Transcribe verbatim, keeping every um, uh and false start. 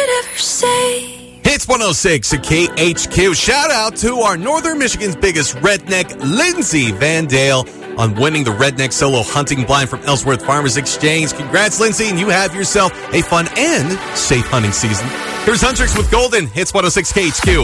could ever say. Hits one oh six at K H Q. Shout out to our Northern Michigan's biggest redneck, Lindsay Vandale, on winning the Redneck Solo Hunting Blind from Ellsworth Farmers Exchange. Congrats, Lindsay, and you have yourself a fun and safe hunting season. Here's Huntrix with Golden. Hits one oh six K H Q.